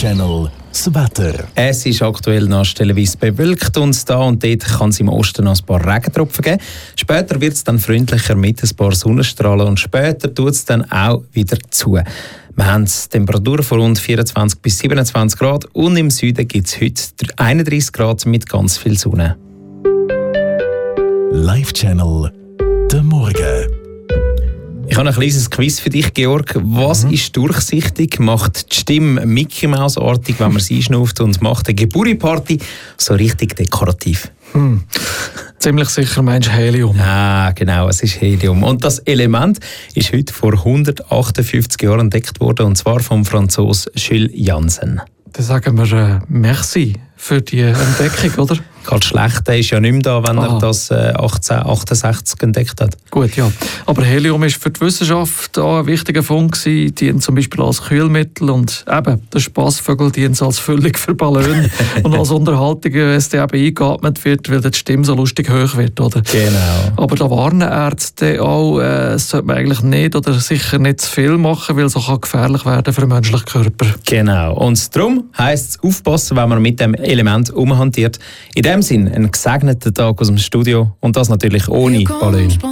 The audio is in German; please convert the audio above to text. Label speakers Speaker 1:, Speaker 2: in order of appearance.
Speaker 1: Channel das Wetter.
Speaker 2: Es ist aktuell noch stellenweise bewölkt und da und dort kann es im Osten noch ein paar Regentropfen geben. Später wird es dann freundlicher mit ein paar Sonnenstrahlen und später tut es dann auch wieder zu. Wir haben Temperaturen von rund 24 bis 27 Grad und im Süden gibt es heute 31 Grad mit ganz viel Sonne.
Speaker 1: Live Channel der Morgen.
Speaker 2: Ich habe ein kleines Quiz für dich, Georg. Was ist durchsichtig, macht die Stimme Mickey Mouse-artig, wenn man sie einschnauft und macht eine Geburtstagsparty so richtig dekorativ?
Speaker 3: Ziemlich sicher meinst du Helium.
Speaker 2: Ah, genau, es ist Helium. Und das Element ist heute vor 158 Jahren entdeckt worden, und zwar vom Franzosen Jules Janssen.
Speaker 3: Dann sagen wir merci für die Entdeckung, oder?
Speaker 2: Gerade schlecht, der ist ja nicht mehr da, wenn er das 1868 entdeckt hat.
Speaker 3: Gut, ja. Aber Helium ist für die Wissenschaft auch ein wichtiger Fund gewesen. Die zum Beispiel als Kühlmittel und eben der Spassvögel dient als Füllung für Ballone und als Unterhaltung, wenn es dann eben eingeatmet wird, weil die Stimme so lustig hoch wird, oder?
Speaker 2: Genau.
Speaker 3: Aber da warnen Ärzte auch, das sollte man eigentlich nicht oder sicher nicht zu viel machen, weil es auch gefährlich werden für den menschlichen Körper.
Speaker 2: Genau. Und darum heisst es aufpassen, wenn man mit dem Element umhantiert. In dem Sinn, einen gesegneten Tag aus dem Studio und das natürlich ohne Ballon.